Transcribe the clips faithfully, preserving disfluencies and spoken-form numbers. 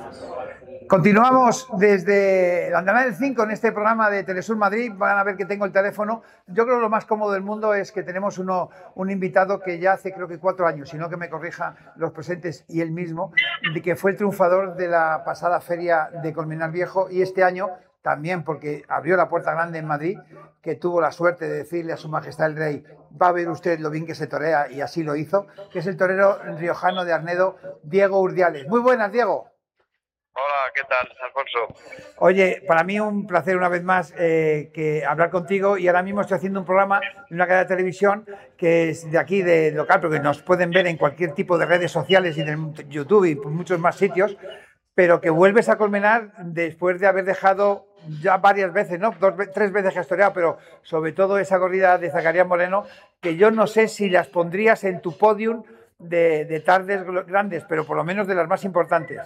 Continuamos desde la Andanada del cinco en este programa de Telesur Madrid. Van a ver que tengo el teléfono. Yo creo que lo más cómodo del mundo es que tenemos uno, un invitado que ya hace creo que cuatro años, si no que me corrija los presentes y él mismo, de que fue el triunfador de la pasada feria de Colmenar Viejo y este año también, porque abrió la Puerta Grande en Madrid, que tuvo la suerte de decirle a su majestad el rey: va a ver usted lo bien que se torea, y así lo hizo, que es el torero riojano de Arnedo, Diego Urdiales. Muy buenas, Diego. Hola, ¿qué tal, Alfonso? Oye, para mí un placer una vez más eh, que hablar contigo, y ahora mismo estoy haciendo un programa en una cadena de televisión que es de aquí, de local, pero que nos pueden ver en cualquier tipo de redes sociales y en YouTube y por muchos más sitios, pero que vuelves a Colmenar después de haber dejado ya varias veces, ¿no? Dos, tres veces que has toreado, pero sobre todo esa corrida de Zacarías Moreno, que yo no sé si las pondrías en tu podium de, de tardes grandes, pero por lo menos de las más importantes.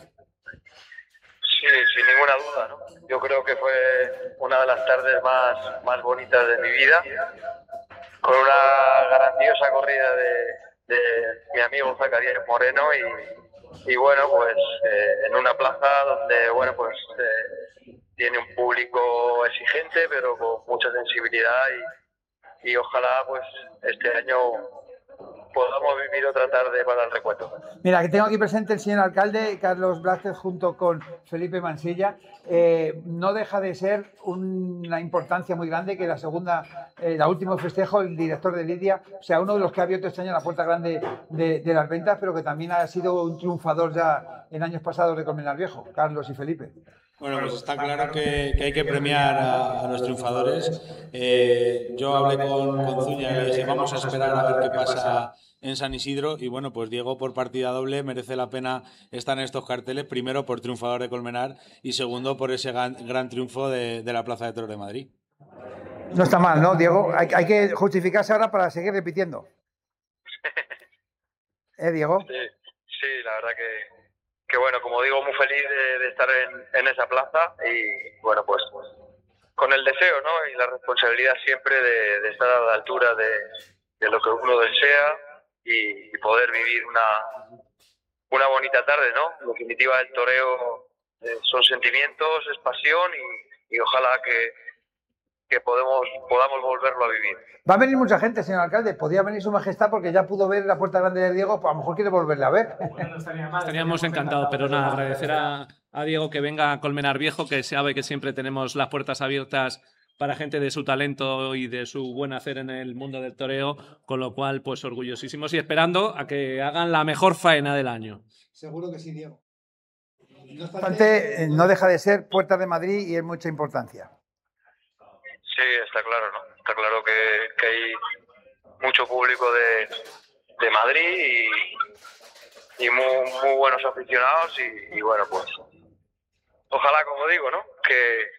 Sí, sin ninguna duda, ¿no? Yo creo que fue una de las tardes más, más bonitas de mi vida, con una grandiosa corrida de, de mi amigo Zacarías Moreno y, y bueno, pues eh, en una plaza donde, bueno, pues eh, tiene un público exigente, pero con mucha sensibilidad y, y ojalá pues este año podamos vivir otra tarde para el recuerdo. Mira, que tengo aquí presente el señor alcalde, Carlos Blázquez, junto con Felipe Mansilla. Eh, no deja de ser una importancia muy grande que la segunda, eh, la último festejo, el director de Lidia, o sea, uno de los que ha abierto este año la puerta grande de, de las ventas, pero que también ha sido un triunfador ya en años pasados de Colmenar Viejo, Carlos y Felipe. Bueno, pues está claro que, que hay que premiar a, a los triunfadores. Eh, yo hablé con, con Zuña y le dije, vamos a esperar a ver qué pasa en San Isidro. Y bueno, pues Diego, por partida doble, merece la pena estar en estos carteles. Primero, por triunfador de Colmenar, y segundo, por ese gran, gran triunfo de, de la Plaza de Toros de Madrid. No está mal, ¿no, Diego? Hay, hay que justificarse ahora para seguir repitiendo. ¿Eh, Diego? Sí, sí, la verdad que... que bueno, como digo, muy feliz de, de estar en, en esa plaza y bueno, pues con el deseo, ¿no? Y la responsabilidad siempre de, de estar a la altura de, de lo que uno desea y, y poder vivir una, una bonita tarde, ¿no? En definitiva, el toreo eh, son sentimientos, es pasión y, y ojalá que, que podemos, podamos volverlo a vivir. Va a venir mucha gente, señor alcalde. Podría venir su majestad porque ya pudo ver la Puerta Grande de Diego, pues a lo mejor quiere volverle a ver. Bueno, estaría mal, estaríamos encantados, pero nada, agradecer a, a Diego que venga a Colmenar Viejo, que sabe que siempre tenemos las puertas abiertas para gente de su talento y de su buen hacer en el mundo del toreo, con lo cual, pues orgullosísimos y esperando a que hagan la mejor faena del año. Seguro que sí, Diego. No obstante, no deja de ser Puerta de Madrid y es mucha importancia. Sí, está claro, ¿no? Está claro que, que hay mucho público de, de Madrid y, y muy, muy buenos aficionados y, y bueno, pues ojalá, como digo, ¿no? Que,